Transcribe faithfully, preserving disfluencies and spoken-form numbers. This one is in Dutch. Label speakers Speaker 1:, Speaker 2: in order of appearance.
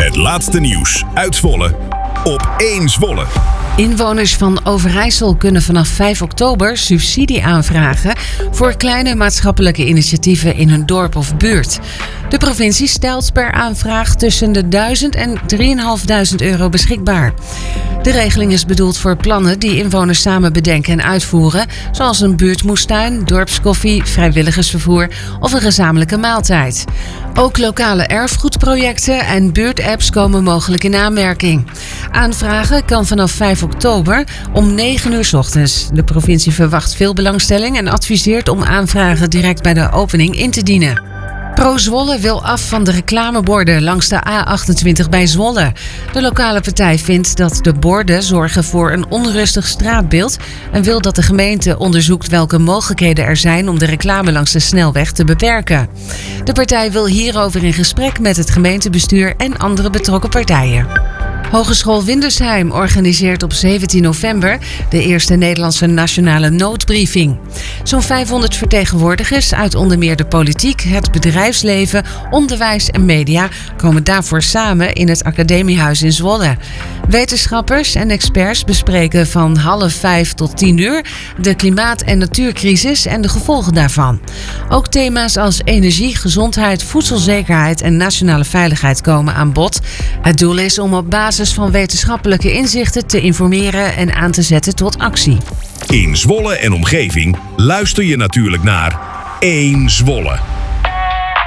Speaker 1: Het laatste nieuws uit Zwolle op één Zwolle.
Speaker 2: Inwoners van Overijssel kunnen vanaf vijf oktober subsidie aanvragen voor kleine maatschappelijke initiatieven in hun dorp of buurt. De provincie stelt per aanvraag tussen de duizend en drieduizend euro beschikbaar. De regeling is bedoeld voor plannen die inwoners samen bedenken en uitvoeren, zoals een buurtmoestuin, dorpskoffie, vrijwilligersvervoer of een gezamenlijke maaltijd. Ook lokale erfgoedprojecten en buurtapps komen mogelijk in aanmerking. Aanvragen kan vanaf vijf oktober om negen uur 's ochtends. De provincie verwacht veel belangstelling en adviseert om aanvragen direct bij de opening in te dienen. Pro-Zwolle wil af van de reclameborden langs de A achtentwintig bij Zwolle. De lokale partij vindt dat de borden zorgen voor een onrustig straatbeeld en wil dat de gemeente onderzoekt welke mogelijkheden er zijn om de reclame langs de snelweg te beperken. De partij wil hierover in gesprek met het gemeentebestuur en andere betrokken partijen. Hogeschool Windersheim organiseert op zeventien november de eerste Nederlandse nationale noodbriefing. Zo'n vijfhonderd vertegenwoordigers uit onder meer de politiek, het bedrijfsleven, onderwijs en media komen daarvoor samen in het Academiehuis in Zwolle. Wetenschappers en experts bespreken van half vijf tot tien uur de klimaat- en natuurcrisis en de gevolgen daarvan. Ook thema's als energie, gezondheid, voedselzekerheid en nationale veiligheid komen aan bod. Het doel is om op basis van wetenschappelijke inzichten te informeren en aan te zetten tot actie.
Speaker 1: In Zwolle en omgeving luister je natuurlijk naar één Zwolle.